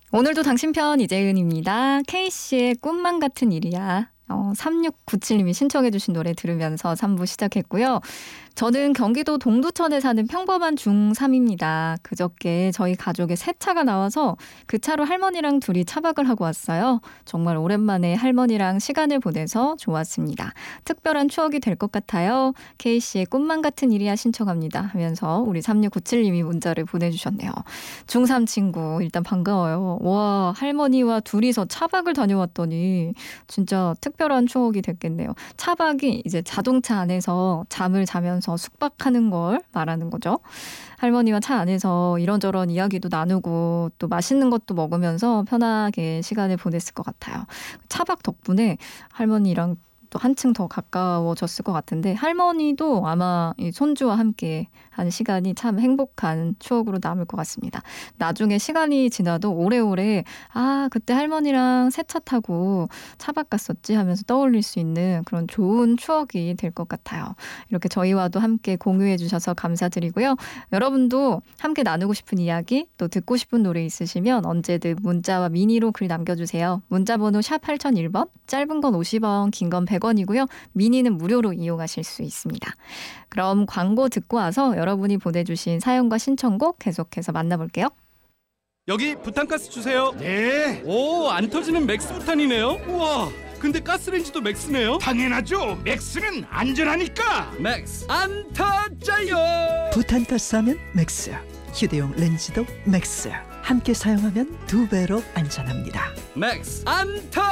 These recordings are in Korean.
오늘도 당신 편 이재은입니다. K씨의 꿈만 같은 일이야. 3697님이 신청해 주신 노래 들으면서 3부 시작했고요. 저는 경기도 동두천에 사는 평범한 중3입니다. 그저께 저희 가족의 새 차가 나와서 그 차로 할머니랑 둘이 차박을 하고 왔어요. 정말 오랜만에 할머니랑 시간을 보내서 좋았습니다. 특별한 추억이 될 것 같아요. K씨의 꿈만 같은 일이야 신청합니다 하면서 우리 3697님이 문자를 보내주셨네요. 중3 친구 일단 반가워요. 와, 할머니와 둘이서 차박을 다녀왔더니 진짜 특별한 추억이 됐겠네요. 차박이 이제 자동차 안에서 잠을 자면서 숙박하는 걸 말하는 거죠. 할머니와 차 안에서 이런저런 이야기도 나누고 또 맛있는 것도 먹으면서 편하게 시간을 보냈을 것 같아요. 차박 덕분에 할머니랑 또 한층 더 가까워졌을 것 같은데 할머니도 아마 이 손주와 함께 한 시간이 참 행복한 추억으로 남을 것 같습니다. 나중에 시간이 지나도 오래오래 그때 할머니랑 새 차 타고 차박 갔었지 하면서 떠올릴 수 있는 그런 좋은 추억이 될 것 같아요. 이렇게 저희와도 함께 공유해 주셔서 감사드리고요. 여러분도 함께 나누고 싶은 이야기 또 듣고 싶은 노래 있으시면 언제든 문자와 미니로 글 남겨주세요. 문자번호 샵 8001번, 짧은 건 50원, 긴 건 100원이고요. 미니는 무료로 이용하실 수 있습니다. 그럼 광고 듣고 와서 여러분이 보내주신 사연과 신청곡 계속해서 만나볼게요. 여기 부탄가스 주세요. 네, 오, 안 터지는 맥스 부탄이네요. 우와, 근데 가스레인지도 맥스네요. 당연하죠. 맥스는 안전하니까. 맥스 안 터져요. 부탄가스 하면 맥스, 휴대용 렌즈도 맥스. 함께 사용하면 2배로 안전합니다. 맥스 안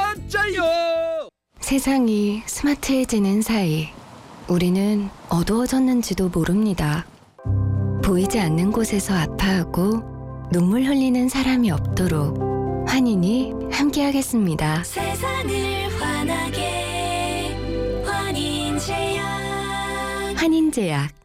터져요. 세상이 스마트해지는 사이 우리는 어두워졌는지도 모릅니다. 보이지 않는 곳에서 아파하고 눈물 흘리는 사람이 없도록 환인이 함께하겠습니다. 세상을 환하게 환인제약. 환인제약